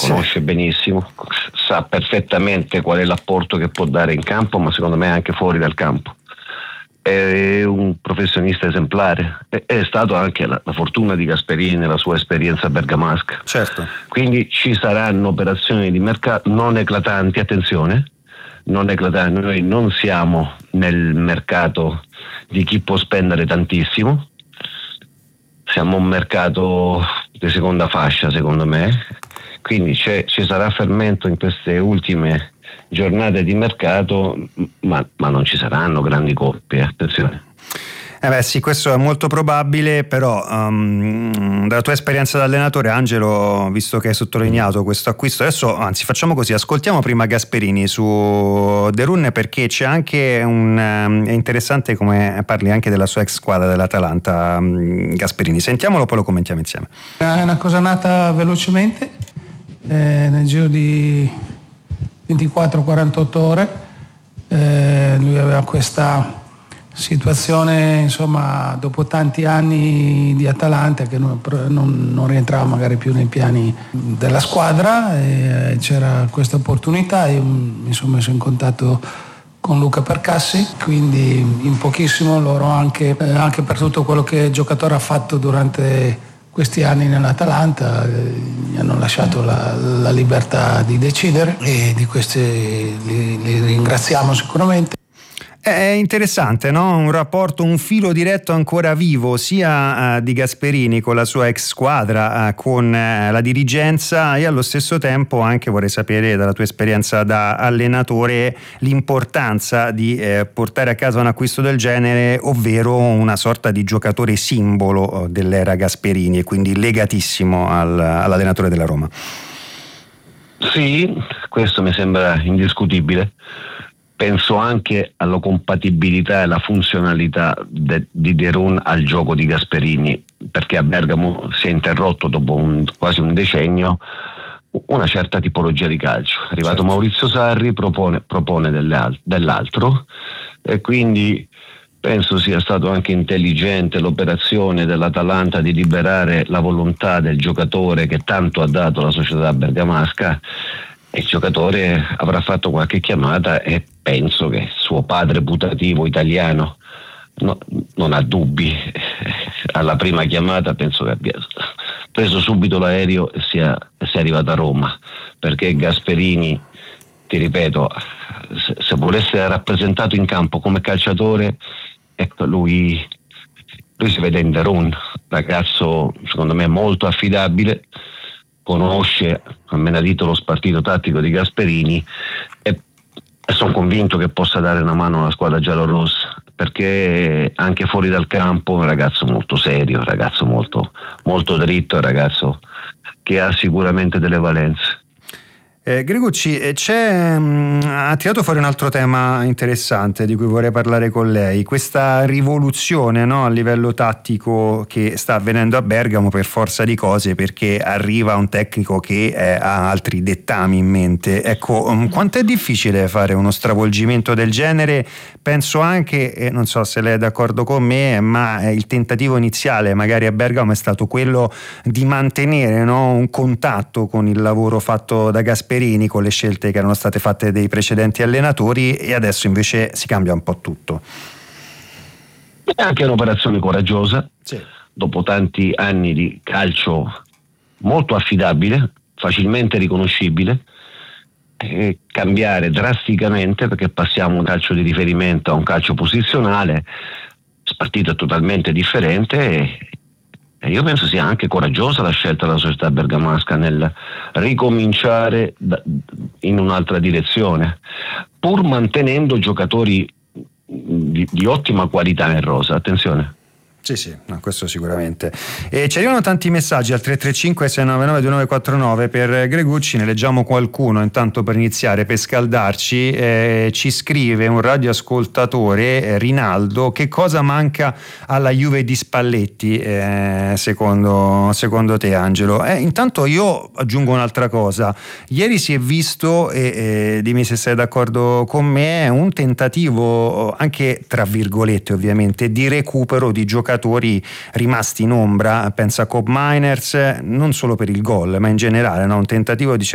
conosce benissimo, sa perfettamente qual è l'apporto che può dare in campo, ma secondo me anche fuori dal campo. È un professionista esemplare, è stato anche la fortuna di Gasperini nella sua esperienza bergamasca. Certo. Quindi ci saranno operazioni di mercato non eclatanti, attenzione, non eclatanti. Noi non siamo nel mercato di chi può spendere tantissimo, siamo un mercato di seconda fascia secondo me, quindi ci sarà fermento in queste ultime giornate di mercato, ma non ci saranno grandi colpi, attenzione. Sì, questo è molto probabile, però dalla tua esperienza da allenatore, Angelo, visto che hai sottolineato questo acquisto, adesso anzi facciamo così, ascoltiamo prima Gasperini su De Run, perché c'è anche è interessante come parli anche della sua ex squadra dell'Atalanta, Gasperini. Sentiamolo, poi lo commentiamo insieme. È una cosa nata velocemente, nel giro di 24-48 ore. Lui aveva questa situazione, insomma, dopo tanti anni di Atalanta che non rientrava magari più nei piani della squadra, e c'era questa opportunità. Io mi sono messo in contatto con Luca Percassi, quindi in pochissimo loro anche per tutto quello che il giocatore ha fatto durante questi anni nell'Atalanta, gli hanno lasciato la libertà di decidere, e di questi li ringraziamo sicuramente. È interessante, no? Un rapporto, un filo diretto ancora vivo sia di Gasperini con la sua ex squadra, con la dirigenza, e allo stesso tempo anche vorrei sapere dalla tua esperienza da allenatore l'importanza di portare a casa un acquisto del genere, ovvero una sorta di giocatore simbolo dell'era Gasperini e quindi legatissimo all'allenatore della Roma. Sì, questo mi sembra indiscutibile. Penso anche alla compatibilità e alla funzionalità di De Run al gioco di Gasperini, perché a Bergamo si è interrotto dopo quasi un decennio una certa tipologia di calcio. È arrivato Maurizio Sarri, propone dell'altro, e quindi penso sia stato anche intelligente l'operazione dell'Atalanta di liberare la volontà del giocatore che tanto ha dato alla società bergamasca. Il giocatore avrà fatto qualche chiamata e penso che suo padre putativo italiano non ha dubbi. Alla prima chiamata penso che abbia preso subito l'aereo e sia arrivato a Roma, perché Gasperini, ti ripeto, se vuole essere rappresentato in campo come calciatore, ecco, lui si vede in De Run, ragazzo secondo me molto affidabile, conosce a menadito lo spartito tattico di Gasperini, e sono convinto che possa dare una mano alla squadra giallorossa, perché anche fuori dal campo è un ragazzo molto serio, un ragazzo molto, molto dritto, un ragazzo che ha sicuramente delle valenze. Gregucci, ha tirato fuori un altro tema interessante di cui vorrei parlare con lei, questa rivoluzione, no, a livello tattico che sta avvenendo a Bergamo per forza di cose, perché arriva un tecnico che ha altri dettami in mente. Ecco, quanto è difficile fare uno stravolgimento del genere? Penso anche, non so se lei è d'accordo con me, ma il tentativo iniziale magari a Bergamo è stato quello di mantenere, no, un contatto con il lavoro fatto da Gasperini, con le scelte che erano state fatte dei precedenti allenatori, e adesso invece si cambia un po' tutto. È anche un'operazione coraggiosa, sì. Dopo tanti anni di calcio molto affidabile, facilmente riconoscibile, cambiare drasticamente, perché passiamo da un calcio di riferimento a un calcio posizionale, spartito totalmente differente, e io penso sia anche coraggiosa la scelta della società bergamasca nel ricominciare in un'altra direzione, pur mantenendo giocatori di ottima qualità in rosa, attenzione. Sì, no, questo sicuramente. Ci arrivano tanti messaggi al 335 699 2949 per Gregucci, ne leggiamo qualcuno intanto per iniziare, per scaldarci. Ci scrive un radioascoltatore, Rinaldo: che cosa manca alla Juve di Spalletti secondo te, Angelo? Intanto io aggiungo un'altra cosa: ieri si è visto, e dimmi se sei d'accordo con me, un tentativo anche tra virgolette ovviamente di recupero di giocatori rimasti in ombra. Pensa a Koopmeiners, non solo per il gol ma in generale, no? Un tentativo di